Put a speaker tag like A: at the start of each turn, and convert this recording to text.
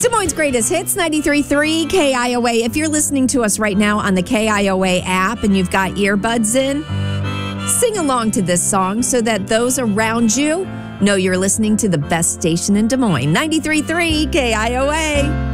A: Des Moines' greatest hits, 93.3 KIOA. If you're listening to us right now on the KIOA app and you've got earbuds in, sing along to this song so that those around you know you're listening to the best station in Des Moines, 93.3 KIOA.